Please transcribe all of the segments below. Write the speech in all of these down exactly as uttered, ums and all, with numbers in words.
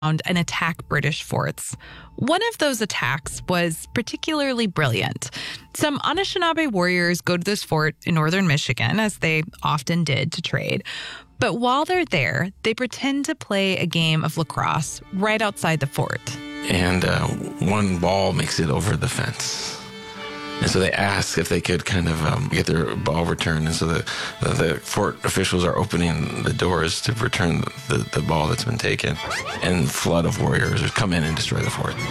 and attack British forts. One of those attacks was particularly brilliant. Some Anishinaabe warriors go to this fort in northern Michigan, as they often did to trade. But while they're there, they pretend to play a game of lacrosse right outside the fort. And uh, one ball makes it over the fence. And so they ask if they could kind of um, get their ball returned. And so the, the, the fort officials are opening the doors to return the, the ball that's been taken. And a flood of warriors come in and destroy the fort.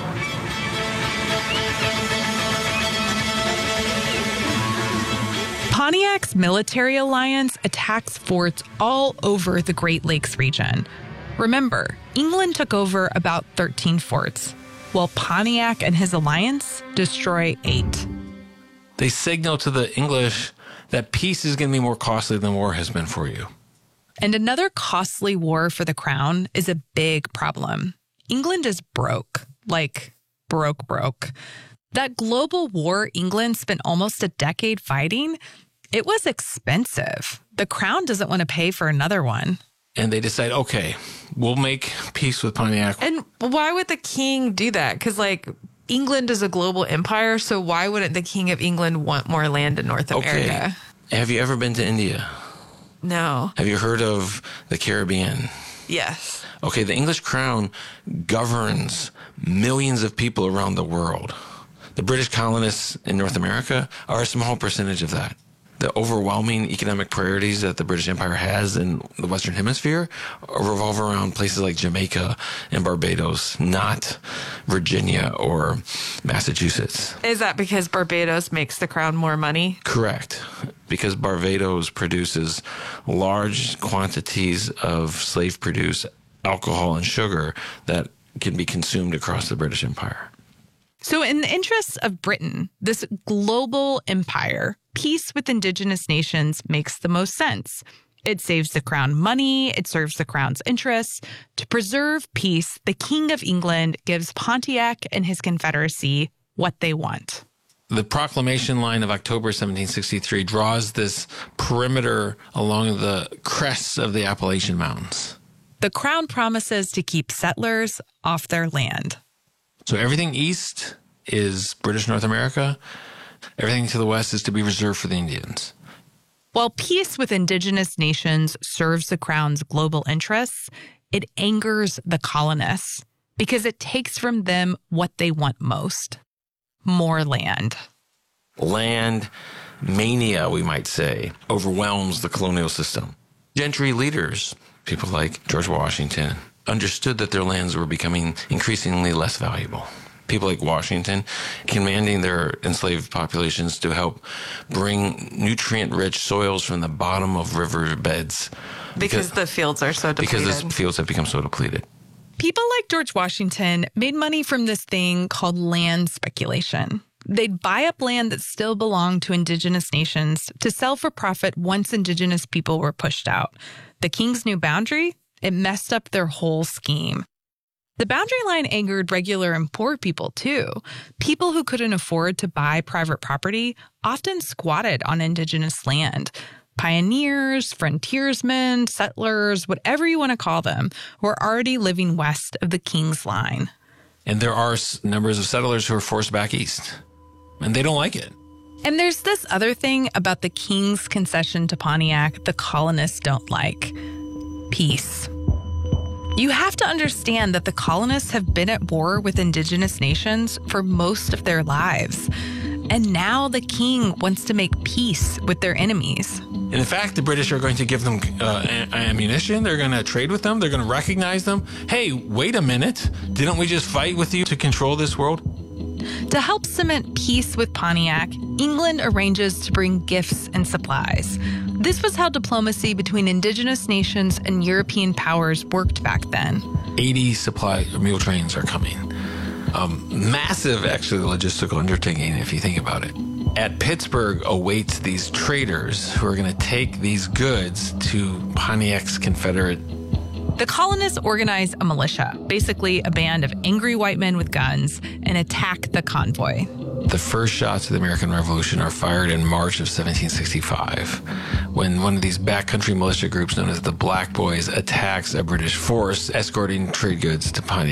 Pontiac's military alliance attacks forts all over the Great Lakes region. Remember, England took over about thirteen forts, while Pontiac and his alliance destroy eight. They signal to the English that peace is going to be more costly than war has been for you. And another costly war for the crown is a big problem. England is broke, like broke, broke. That global war England spent almost a decade fighting, it was expensive. The crown doesn't want to pay for another one. And they decide, okay, we'll make peace with Pontiac. And why would the king do that? Because, like, England is a global empire, so why wouldn't the king of England want more land in North America? Okay. Have you ever been to India? No. Have you heard of the Caribbean? Yes. Okay, the English crown governs millions of people around the world. The British colonists in North America are a small percentage of that. The overwhelming economic priorities that the British Empire has in the Western Hemisphere revolve around places like Jamaica and Barbados, not Virginia or Massachusetts. Is that because Barbados makes the crown more money? Correct. Because Barbados produces large quantities of slave-produced alcohol and sugar that can be consumed across the British Empire. So in the interests of Britain, this global empire, peace with indigenous nations makes the most sense. It saves the crown money. It serves the crown's interests. To preserve peace, the King of England gives Pontiac and his confederacy what they want. The proclamation line of October seventeen sixty-three draws this perimeter along the crests of the Appalachian Mountains. The crown promises to keep settlers off their land. So everything east is British North America. Everything to the west is to be reserved for the Indians. While peace with indigenous nations serves the crown's global interests, it angers the colonists because it takes from them what they want most: more land. Land mania, we might say, overwhelms the colonial system. Gentry leaders, people like George Washington, understood that their lands were becoming increasingly less valuable. People like Washington commanding their enslaved populations to help bring nutrient-rich soils from the bottom of river beds. Because, because the fields are so depleted. Because the fields have become so depleted. People like George Washington made money from this thing called land speculation. They'd buy up land that still belonged to indigenous nations to sell for profit once indigenous people were pushed out. The king's new boundary? It messed up their whole scheme. The boundary line angered regular and poor people, too. People who couldn't afford to buy private property often squatted on indigenous land. Pioneers, frontiersmen, settlers, whatever you want to call them, were already living west of the king's line. And there are numbers of settlers who are forced back east, and they don't like it. And there's this other thing about the king's concession to Pontiac the colonists don't like: peace. You have to understand that the colonists have been at war with indigenous nations for most of their lives. And now the king wants to make peace with their enemies. And in fact, the British are going to give them uh, ammunition. They're going to trade with them. They're going to recognize them. Hey, wait a minute. Didn't we just fight with you to control this world? To help cement peace with Pontiac, England arranges to bring gifts and supplies. This was how diplomacy between indigenous nations and European powers worked back then. eighty supply mule trains are coming. Um, massive, actually, logistical undertaking, if you think about it. At Pittsburgh awaits these traders who are going to take these goods to Pontiac's Confederate. The colonists organize a militia, basically a band of angry white men with guns, and attack the convoy. The first shots of the American Revolution are fired in March of seventeen sixty-five, when one of these backcountry militia groups known as the Black Boys attacks a British force escorting trade goods to Pontiac.